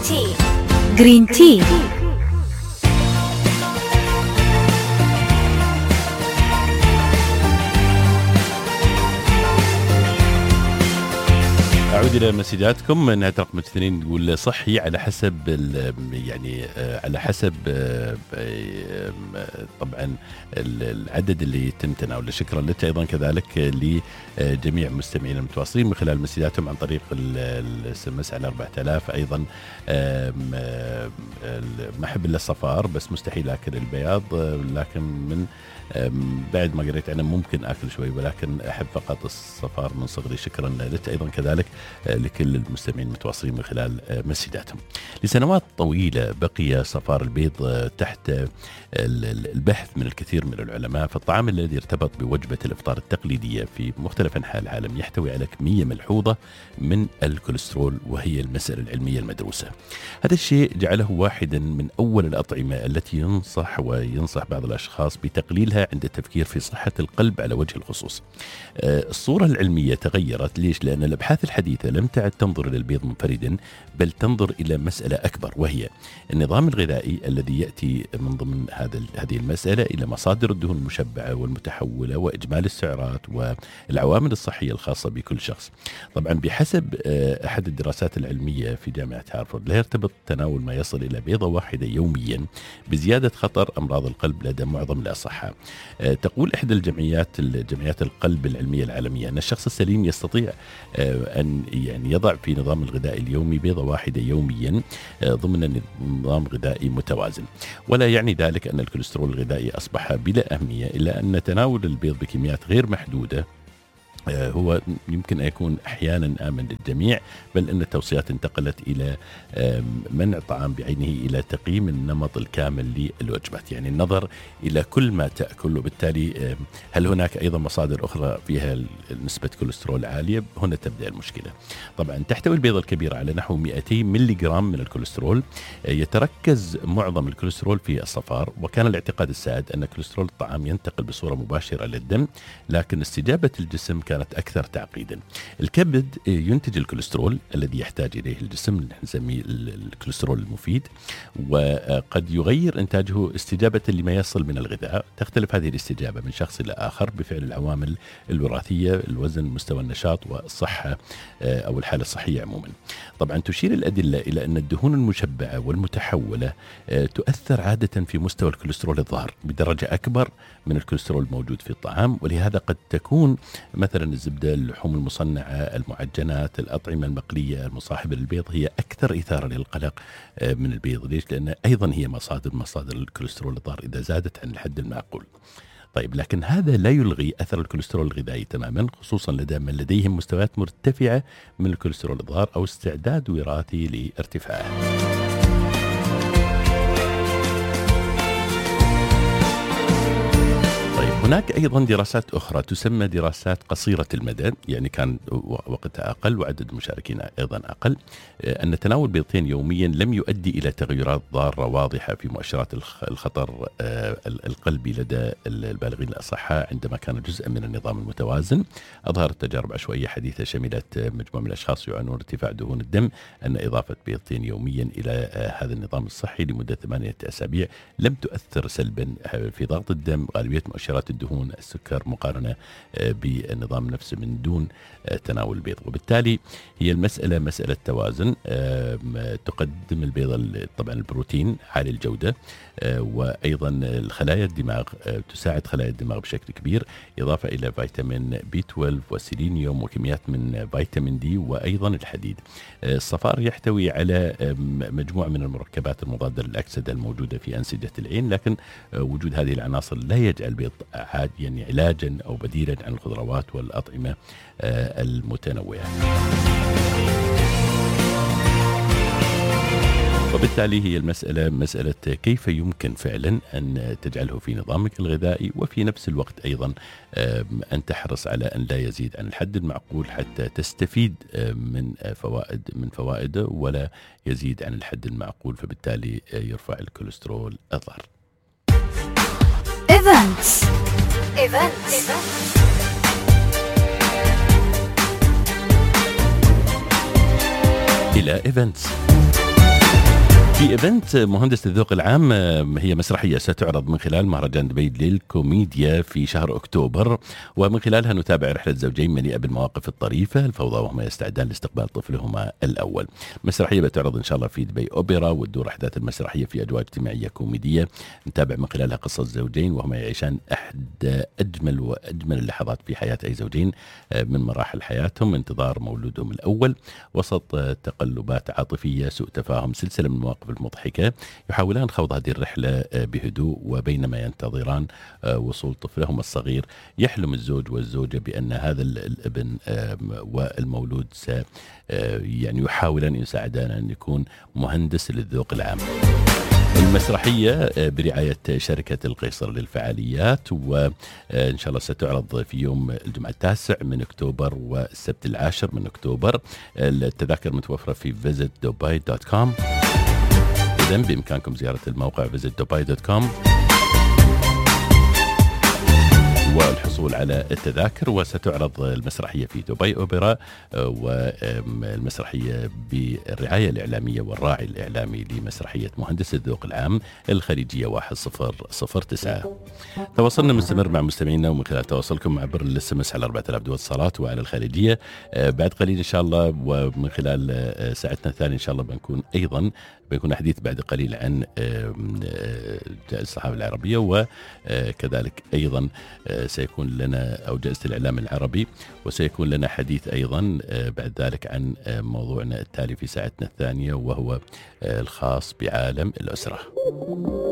جرين تي. أعود إلى مسجاتكم. نهاية رقم 2 يقول صحي على حسب على حسب طبعا العدد اللي يتم تناوله. شكرا لك أيضا كذلك لجميع مستمعين المتواصلين من خلال مسجاتهم عن طريق الSMS على 4000. أيضا ما أحب إلا الصفار بس مستحيل أكل البياض، لكن من بعد ما قريت عنه ممكن أكل شوي ولكن أحب فقط الصفار من صغري. شكرا لك أيضا كذلك لكل المستمعين المتواصلين من خلال مسجاتهم. لسنوات طويلة بقي صفار البيض تحت البحث من الكثير من العلماء، فالطعام الذي ارتبط بوجبة الإفطار التقليدية في مختلف أنحاء العالم يحتوي على كمية ملحوظة من الكوليسترول، وهي المسألة العلمية المدروسة. هذا الشيء جعله واحدا من أول الأطعمة التي ينصح بعض الأشخاص بتقليلها عند التفكير في صحة القلب على وجه الخصوص. الصورة العلمية تغيرت. ليش؟ لأن الأبحاث الحديثة لم تعد تنظر إلى البيض منفردا، بل تنظر إلى مسألة أكبر، وهي النظام الغذائي الذي يأتي من ضمن هذه المسألة إلى مصادر الدهون المشبعة والمتحولة وإجمالي السعرات والعوامل الصحية الخاصة بكل شخص. طبعا بحسب أحد الدراسات العلمية في جامعة هارفارد، لا يرتبط تناول ما يصل إلى بيضة واحدة يوميا بزيادة خطر أمراض القلب لدى معظم الأصحاء. تقول إحدى جمعيات القلب العلمية العالمية أن الشخص السليم يستطيع أن يضع في نظام الغذائي اليومي بيضة واحدة يوميا ضمن نظام غذائي متوازن. ولا يعني ذلك أن الكوليسترول الغذائي أصبح بلا أهمية، إلا أن تناول البيض بكميات غير محدودة هو يمكن أن يكون أحيانا آمن للجميع، بل أن التوصيات انتقلت إلى منع طعام بعينه إلى تقييم النمط الكامل للوجبات، يعني النظر إلى كل ما تأكل، وبالتالي هل هناك أيضا مصادر أخرى فيها نسبة كوليسترول عالية؟ هنا تبدأ المشكلة. طبعا تحتوي البيضة الكبيرة على نحو 200 ملي جرام من الكوليسترول. يتركز معظم الكوليسترول في الصفار، وكان الاعتقاد السائد أن كوليسترول الطعام ينتقل بصورة مباشرة للدم، لكن استجابة الجسم كانت أكثر تعقيدا. الكبد ينتج الكوليسترول الذي يحتاج إليه الجسم، نسميه الكوليسترول المفيد، وقد يغير إنتاجه استجابة لما يصل من الغذاء. تختلف هذه الاستجابة من شخص إلى آخر بفعل العوامل الوراثية، الوزن، مستوى النشاط، والصحة أو الحالة الصحية عموما. طبعا تشير الأدلة إلى أن الدهون المشبعة والمتحولة تؤثر عادة في مستوى الكوليسترول الظاهر بدرجة أكبر من الكوليسترول الموجود في الطعام، ولهذا قد تكون مثلا الزبدة، اللحوم المصنعة، المعجنات، الأطعمة المقلية المصاحبة للبيض هي أكثر إثارة للقلق من البيض. ليش؟ لأن أيضا هي مصادر الكوليسترول الضار إذا زادت عن الحد المعقول. طيب، لكن هذا لا يلغي أثر الكوليسترول الغذائي تماما، خصوصا لدى من لديهم مستويات مرتفعة من الكوليسترول الضار أو استعداد وراثي لارتفاعه. هناك أيضا دراسات أخرى تسمى دراسات قصيرة المدى، يعني كان وقتها أقل وعدد المشاركين أيضا أقل، أن تناول بيضتين يوميا لم يؤدي إلى تغيرات ضارة واضحة في مؤشرات الخطر القلبي لدى البالغين الأصحاء عندما كان جزءا من النظام المتوازن. أظهرت تجارب عشوائية حديثة شملت مجموعة من الأشخاص يعانون ارتفاع دهون الدم أن إضافة بيضتين يوميا إلى هذا النظام الصحي لمدة 8 أسابيع لم تؤثر سلبا في ضغط الدم، غالبية مؤشرات الدهون، السكر، مقارنة بالنظام نفسه من دون تناول البيض. وبالتالي هي المسألة مسألة توازن. تقدم البيضة طبعا البروتين عالي الجودة، وأيضا الخلايا الدماغ تساعد خلايا الدماغ بشكل كبير، إضافة إلى فيتامين B12 وسيلينيوم وكميات من فيتامين D وأيضا الحديد. الصفار يحتوي على مجموعة من المركبات المضادة للأكسدة الموجودة في أنسجة العين، لكن وجود هذه العناصر لا يجعل البيض يعني علاجا أو بديلا عن الخضروات والأطعمة المتنوعة. وبالتالي هي المسألة مسألة كيف يمكن فعلا أن تجعله في نظامك الغذائي، وفي نفس الوقت أيضا أن تحرص على أن لا يزيد عن الحد المعقول حتى تستفيد من فوائده ولا يزيد عن الحد المعقول، فبالتالي يرفع الكوليسترول الضار. Events. إلى Events. في ايفنت مهندس الذوق العام، هي مسرحيه ستعرض من خلال مهرجان دبي للكوميديا في شهر اكتوبر، ومن خلالها نتابع رحله زوجين مليئه بالمواقف الطريفه الفوضى وهما يستعدان لاستقبال طفلهما الاول. مسرحيه بتعرض ان شاء الله في دبي اوبرا، وتدور احداث المسرحيه في اجواء اجتماعيه كوميديه، نتابع من خلالها قصص زوجين وهما يعيشان احدى اجمل واجمل اللحظات في حياه اي زوجين من مراحل حياتهم، انتظار مولودهم الاول وسط تقلبات عاطفيه، سوء تفاهم، سلسله من المواقف المضحكة، يحاولان خوض هذه الرحلة بهدوء، وبينما ينتظران وصول طفلهم الصغير يحلم الزوج والزوجة بأن هذا الابن والمولود يعني يحاولان يساعدان أن يكون مهندس للذوق العام. المسرحية برعاية شركة القيصر للفعاليات، وإن شاء الله ستعرض في يوم الجمعة 9 من أكتوبر والسبت 10 من أكتوبر. التذاكر متوفرة في visitdubai.com. إذن بإمكانكم زيارة الموقع visitdubai.com والحصول على التذاكر. وستعرض المسرحية في دبي أوبرا، والمسرحية بالرعاية الإعلامية والراعي الإعلامي لمسرحية مهندس الذوق العام الخليجية 1009. تواصلنا مستمر مع مستمعينا، ومن خلال تواصلكم عبر الاس على 4000 دول اتصالات وعلى الخليجية. بعد قليل إن شاء الله، ومن خلال ساعتنا الثانية إن شاء الله بيكون حديث بعد قليل عن جائزة الصحافة العربية، وكذلك أيضا سيكون لنا أو جائزة الإعلام العربي، وسيكون لنا حديث أيضا بعد ذلك عن موضوعنا التالي في ساعتنا الثانية، وهو الخاص بعالم الأسرة.